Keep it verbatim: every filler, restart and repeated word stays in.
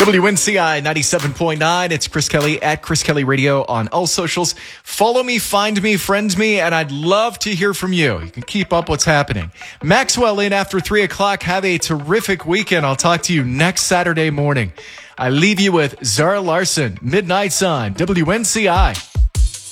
W N C I ninety-seven point nine. It's Chris Kelly at Chris Kelly Radio on all socials. Follow me, find me, friend me, and I'd love to hear from you. You can keep up what's happening. Maxwell in after three o'clock. Have a terrific weekend. I'll talk to you next Saturday morning. I leave you with Zara Larson, Midnight Sun, W N C I.